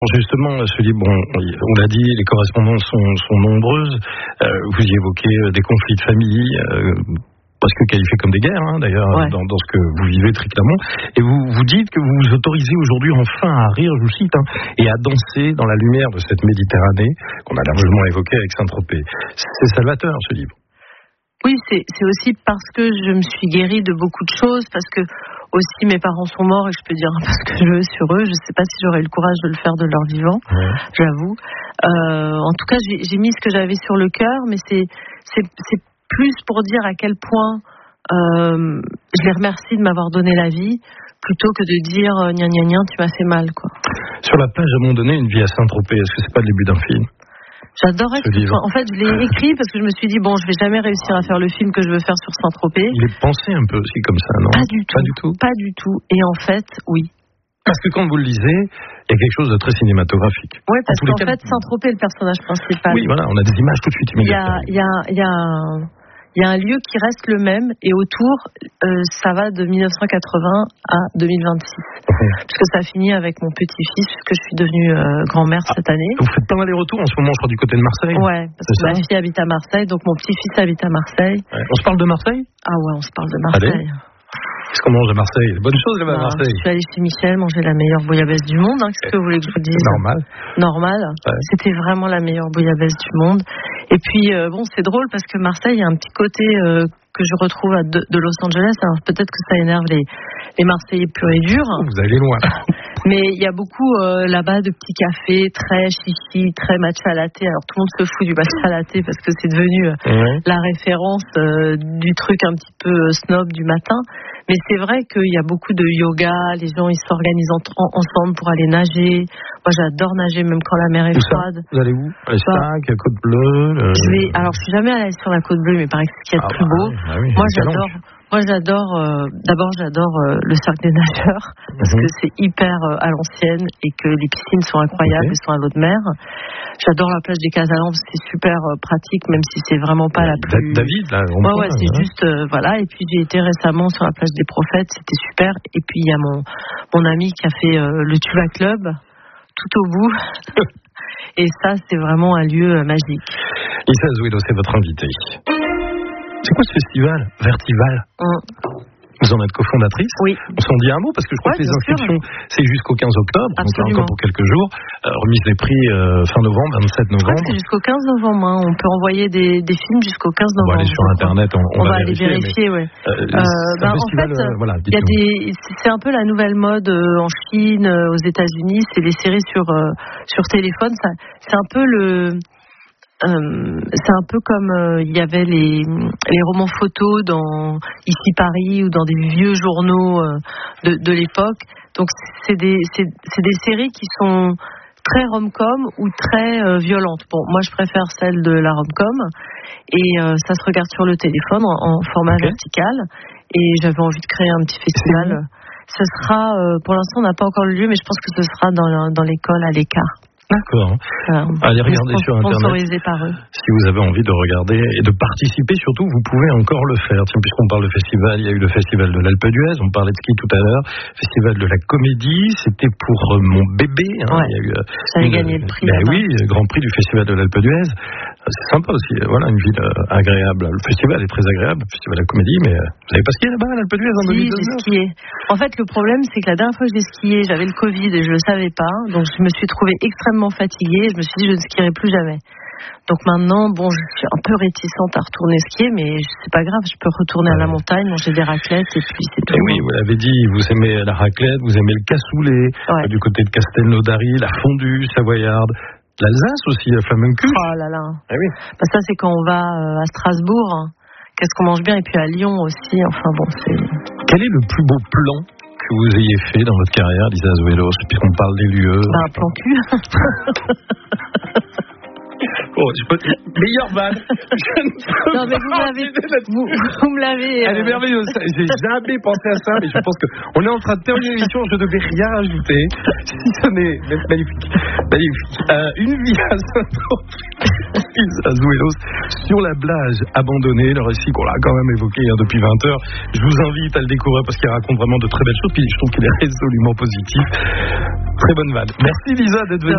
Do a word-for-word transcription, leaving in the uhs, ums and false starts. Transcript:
Justement, je dis, bon, on l'a dit, les correspondances sont, sont nombreuses. Euh, vous y évoquez des conflits de famille, euh, presque qualifiés comme des guerres, hein, d'ailleurs, ouais. dans, dans ce que vous vivez très clairement. Et vous vous dites que vous vous autorisez aujourd'hui enfin à rire, je vous cite, hein, et à danser dans la lumière de cette Méditerranée qu'on a largement évoquée avec Saint-Tropez. C'est salvateur, ce livre. Oui, c'est, c'est aussi parce que je me suis guérie de beaucoup de choses, parce que aussi mes parents sont morts et je peux dire un peu ce que je veux sur eux. Je ne sais pas si j'aurais le courage de le faire de leur vivant, ouais. j'avoue. Euh, en tout cas, j'ai, j'ai mis ce que j'avais sur le cœur, mais c'est, c'est, c'est plus pour dire à quel point euh, je les remercie de m'avoir donné la vie, plutôt que de dire euh, gna gna gna, tu m'as fait mal, quoi. Sur la plage, à un moment donné, une vie à Saint-Tropez, est-ce que c'est pas le début d'un film ? J'adorais ce livre. En fait, je l'ai écrit parce que je me suis dit, bon, je vais jamais réussir à faire le film que je veux faire sur Saint-Tropez. Il est pensé un peu aussi comme ça, non ? Pas du tout. Pas du tout. Pas du tout. Et en fait, oui. Parce que quand vous le lisez, il y a quelque chose de très cinématographique. Oui, parce qu'en cas, fait, Saint-Tropez est le personnage principal. Oui, voilà, on a des images tout de suite immédiatement. Il y a, il y a, il y a un... Il y a un lieu qui reste le même et autour, euh, ça va de dix-neuf cent quatre-vingts à deux mille vingt-six. Mmh. Puisque ça finit avec mon petit-fils, puisque je suis devenue euh, grand-mère ah, cette année. Vous faites pas mal aller-retour en ce moment, je crois, du côté de Marseille. Ouais, parce c'est que ça ma fille habite à Marseille, donc mon petit-fils habite à Marseille. Ouais. On se parle de Marseille ? Ah ouais, on se parle de Marseille. Allez. Qu'est-ce qu'on mange à Marseille ? Bonne chose là-bas à Marseille. Je suis allée chez Michel manger la meilleure bouillabaisse du monde. Hein. Qu'est-ce que vous voulez que je vous dise ? Normal. Normal. Ouais. C'était vraiment la meilleure bouillabaisse du monde. Et puis, euh, bon, c'est drôle parce que Marseille, il y a un petit côté euh, que je retrouve à de, de Los Angeles. Alors peut-être que ça énerve les, les Marseillais purs et durs. Vous allez loin. Mais il y a beaucoup euh, là-bas de petits cafés très chichi, très matcha latte. Alors tout le monde se fout du matcha latte parce que c'est devenu euh, ouais. la référence euh, du truc un petit peu euh, snob du matin. Mais c'est vrai qu'il y a beaucoup de yoga, les gens ils s'organisent entre, ensemble pour aller nager. Moi j'adore nager même quand la mer est où froide. Ça vous allez où ? À l'Estac, à Côte-Bleue le... je vais, Alors je suis jamais allée sur la Côte-Bleue, mais il paraît que c'est ce qu'il y a de ah plus bah, beau. Ah oui, Moi j'adore. Moi j'adore, euh, d'abord j'adore euh, le cercle des nageurs, parce mm-hmm. que c'est hyper euh, à l'ancienne et que les piscines sont incroyables, okay. elles sont à l'eau de mer. J'adore la plage des Casalans, c'est super euh, pratique, même si c'est vraiment pas la plus... David, là, on ouais, ouais, c'est hein. juste, euh, voilà. Et puis j'ai été récemment sur la plage des Prophètes, c'était super. Et puis il y a mon, mon ami qui a fait euh, le Tuba Club, tout au bout. Et ça, c'est vraiment un lieu euh, magique. Issa Azuelo, c'est votre invité. C'est quoi ce festival Vertival hum. Vous en êtes cofondatrice. Oui. On s'en dit un mot parce que je crois ouais, que les inscriptions, sûr. c'est jusqu'au quinze octobre, Absolument. donc là encore pour quelques jours. Euh, remise des prix euh, fin novembre, vingt-sept novembre. Je crois que c'est jusqu'au quinze novembre. Hein. On peut envoyer des, des films jusqu'au quinze novembre. On va aller sur Internet, on, on, on va, va aller vérifier. Mais, ouais. euh, euh, ben, en fait, euh, voilà, y a des, c'est un peu la nouvelle mode euh, en Chine, euh, aux États-Unis. C'est les séries sur euh, sur téléphone. Ça, c'est un peu le Euh, c'est un peu comme il euh, y avait les, les romans photos dans Ici Paris ou dans des vieux journaux euh, de, de l'époque. Donc c'est des, c'est, c'est des séries qui sont très rom-com ou très euh, violentes. Bon, moi je préfère celle de la rom-com et euh, ça se regarde sur le téléphone en, en format okay. vertical. Et j'avais envie de créer un petit festival. Ce sera, euh, pour l'instant on n'a pas encore le lieu, mais je pense que ce sera dans, dans l'école à l'écart. D'accord. Euh, Allez regarder sur Internet. Par eux. Si vous avez envie de regarder et de participer, surtout, vous pouvez encore le faire. Tiens, puisqu'on parle de festival, il y a eu le festival de l'Alpe d'Huez, on parlait de ski tout à l'heure, festival de la comédie, c'était pour euh, mon bébé. Hein, ouais. il y a eu, euh, J'avais gagné le prix. Ben oui, le grand prix du festival de l'Alpe d'Huez. C'est sympa aussi. Voilà, une ville euh, agréable. Le festival est très agréable, le festival de la comédie, mais euh, vous n'avez pas skié là-bas à l'Alpe d'Huez en si, deux mille dix-neuf? J'ai skié. En fait, le problème, c'est que la dernière fois que j'ai skié, j'avais le Covid et je le savais pas, donc je me suis trouvée extrêmement fatiguée. Je me suis dit, je ne skierai plus jamais. Donc maintenant, bon, je suis un peu réticente à retourner skier, mais c'est pas grave, je peux retourner ouais. à la montagne, manger des raclettes et puis c'est tout. Et oui, vous l'avez dit, vous aimez la raclette, vous aimez le cassoulet, ouais. du côté de Castelnaudary, la fondue savoyarde, l'Alsace aussi, la flamencuche. Oh là là. Ah oui. Bah ça, c'est quand on va à Strasbourg. Hein. Qu'est-ce qu'on mange bien, et puis à Lyon aussi. Enfin bon, c'est. Quel est le plus beau plan que vous ayez fait dans votre carrière, Issa Azuelo, puisqu'on parle des lieux? Bah, un plan cul. Oh, je peux... Meilleure vanne. Non, mais vous, m'avez... vous, vous me l'avez. Elle est merveilleuse. J'ai jamais pensé à ça, mais je pense qu'on est en train de terminer l'émission. Je ne devais rien rajouter. Si ce n'est magnifique. Magnifique. Euh, une vie à Saint-Tropez. Luis Azuelos sur la plage abandonnée, le récit qu'on a quand même évoqué hein, depuis vingt heures. Je vous invite à le découvrir parce qu'il raconte vraiment de très belles choses, puis je trouve qu'il est résolument positif. Très bonne vanne. Merci Lisa d'être venue.